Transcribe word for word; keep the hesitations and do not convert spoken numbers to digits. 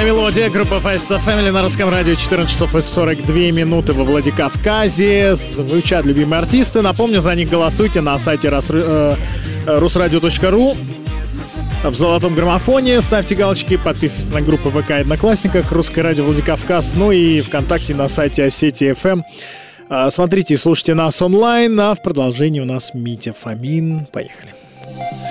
Новая мелодия, группа Five Star Family на Русском радио, четырнадцать часов и сорок две минуты во Владикавказе. Звучат любимые артисты. Напомню, за них голосуйте на сайте русрадио точка ру. В золотом граммофоне ставьте галочки, подписывайтесь на группу ВК и Одноклассниках, Русское радио Владикавказ, ну и ВКонтакте на сайте Осетия эф эм. Смотрите и слушайте нас онлайн, а в продолжении у нас Митя Фомин. Поехали.